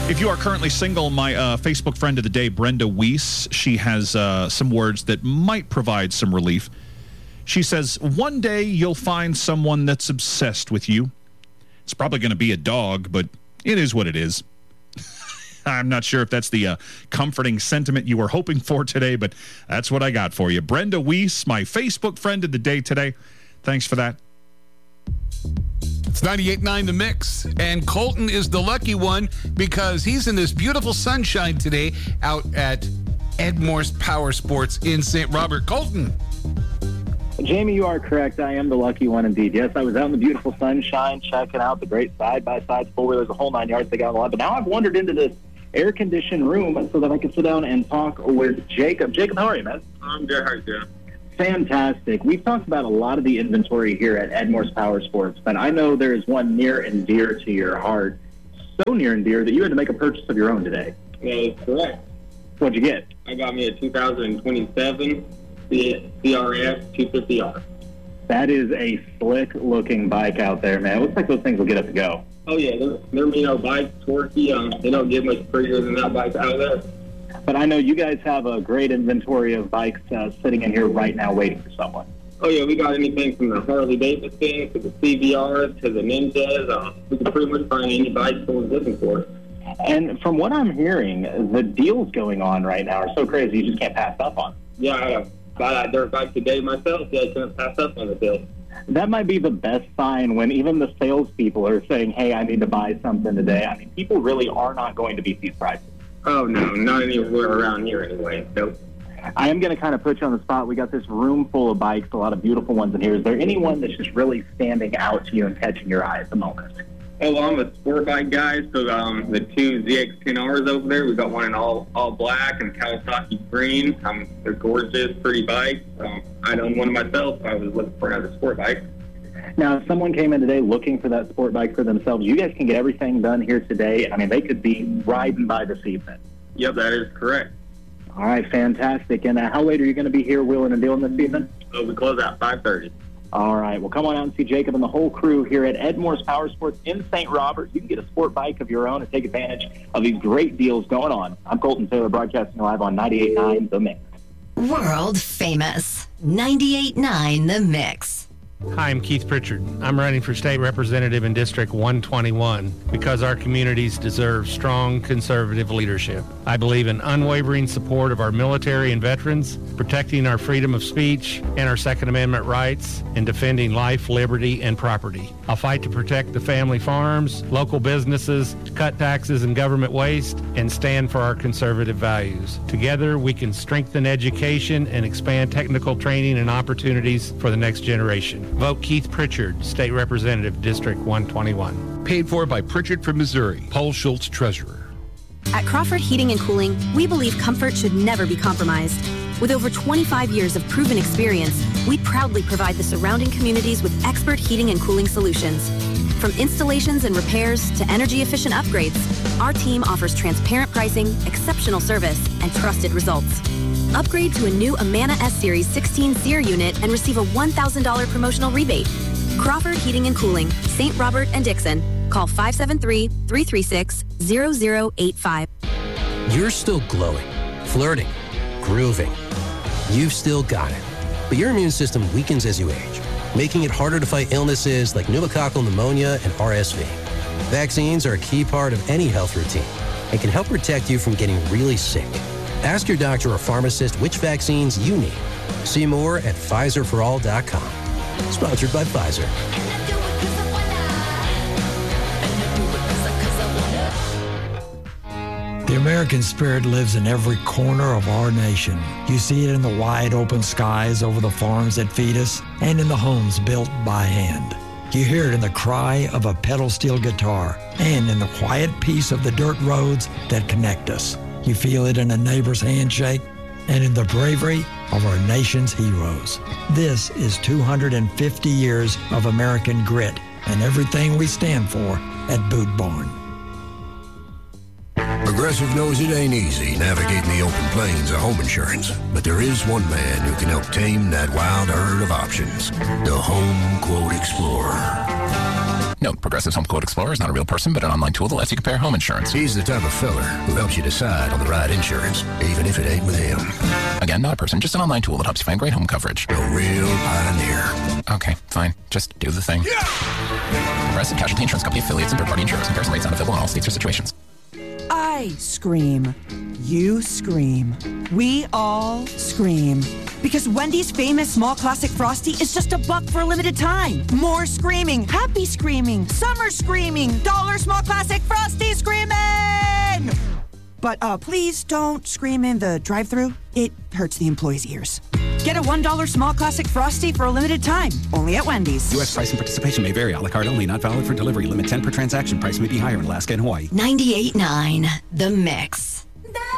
If you are currently single, my Facebook friend of the day, Brenda Weiss, she has some words that might provide some relief. She says, one day you'll find someone that's obsessed with you. It's probably going to be a dog, but it is what it is. I'm not sure if that's the comforting sentiment you were hoping for today, but that's what I got for you. Brenda Weiss, my Facebook friend of the day today. Thanks for that. It's 98.9 The Mix, and Colton is the lucky one because he's in this beautiful sunshine today out at Ed Morse Power Sports in St. Robert. Colton. Jamie, you are correct. I am the lucky one indeed. Yes, I was out in the beautiful sunshine checking out the great side-by-side four-wheelers, the whole 9 yards they got on the lot. But now I've wandered into this air-conditioned room so that I can sit down and talk with Jacob. Jacob, how are you, man? I'm good. How are you doing? Fantastic. We've talked about a lot of the inventory here at Ed Morse Power Sports, but I know there is one near and dear to your heart, so near and dear that you had to make a purchase of your own today. Yeah, that's correct. What'd you get? I got me a 2027 CRF 250R. That is a slick-looking bike out there, man. It looks like those things will get up to go. Oh, yeah. They're bikes, torquey. They don't get much prettier than that bike out there. But I know you guys have a great inventory of bikes sitting in here right now waiting for someone. Oh, yeah, we got anything from the Harley-Davidson to the CBRs to the Ninjas. We can pretty much find any bike someone's looking for. And from what I'm hearing, the deals going on right now are so crazy you just can't pass up on. Yeah, I bought that dirt bike today myself. Yeah, I couldn't pass up on the deal. That might be the best sign when even the salespeople are saying, hey, I need to buy something today. I mean, people really are not going to beat these prices. Oh, no, not anywhere around here anyway. Nope. I am going to kind of put you on the spot. We got this room full of bikes, a lot of beautiful ones in here. Is there anyone that's just really standing out to you and catching your eye at the moment? Oh, I'm a sport bike guy, so the two ZX10Rs over there, we got one in all black and Kawasaki green. They're gorgeous, pretty bikes. I own one myself, so I was looking for another sport bike. Now, if someone came in today looking for that sport bike for themselves, you guys can get everything done here today. I mean, they could be riding by this evening. Yep, that is correct. All right, fantastic. And how late are you going to be here wheeling and dealing this evening? We close at 5:30. All right, well, come on out and see Jacob and the whole crew here at Ed Morse Power Sports in St. Robert. You can get a sport bike of your own and take advantage of these great deals going on. I'm Colton Taylor, broadcasting live on 98.9 The Mix. World famous 98.9 The Mix. Hi, I'm Keith Pritchard. I'm running for state representative in District 121 because our communities deserve strong conservative leadership. I believe in unwavering support of our military and veterans, protecting our freedom of speech and our Second Amendment rights, and defending life, liberty, and property. I'll fight to protect the family farms, local businesses, cut taxes and government waste, and stand for our conservative values. Together, we can strengthen education and expand technical training and opportunities for the next generation. Vote Keith Pritchard, State Representative, District 121. Paid for by Pritchard from Missouri. Paul Schultz, Treasurer. At Crawford Heating and Cooling, we believe comfort should never be compromised. With over 25 years of proven experience, we proudly provide the surrounding communities with expert heating and cooling solutions. From installations and repairs to energy-efficient upgrades, our team offers transparent pricing, exceptional service, and trusted results. Upgrade to a new Amana S-Series 16 SEER unit and receive a $1,000 promotional rebate. Crawford Heating and Cooling, St. Robert and Dixon. Call 573-336-0085. You're still glowing, flirting, grooving. You've still got it. But your immune system weakens as you age, making it harder to fight illnesses like pneumococcal pneumonia and RSV. Vaccines are a key part of any health routine and can help protect you from getting really sick. Ask your doctor or pharmacist which vaccines you need. See more at PfizerForAll.com. Sponsored by Pfizer. The American spirit lives in every corner of our nation. You see it in the wide open skies over the farms that feed us and in the homes built by hand. You hear it in the cry of a pedal steel guitar and in the quiet peace of the dirt roads that connect us. You feel it in a neighbor's handshake and in the bravery of our nation's heroes. This is 250 years of American grit and everything we stand for at Boot Barn. Progressive knows it ain't easy navigating the open plains of home insurance, but there is one man who can help tame that wild herd of options, the Home Quote Explorer. Note, Progressive's Home Quote Explorer is not a real person, but an online tool that lets you compare home insurance. He's the type of feller who helps you decide on the right insurance, even if it ain't with him. Again, not a person, just an online tool that helps you find great home coverage. A real pioneer. Okay, fine. Just do the thing. Progressive Casualty Insurance Company affiliates and third-party insurers. Comparison rates not available in all states or situations. I scream. You scream. We all scream. Because Wendy's famous small classic Frosty is just $1 for a limited time. More screaming, happy screaming, summer screaming, dollar small classic Frosty screaming! But please don't scream in the drive-thru. It hurts the employees' ears. Get a $1 small classic Frosty for a limited time. Only at Wendy's. U.S. price and participation may vary. A la carte only. Not valid for delivery. Limit 10 per transaction. Price may be higher in Alaska and Hawaii. 98.9 The Mix.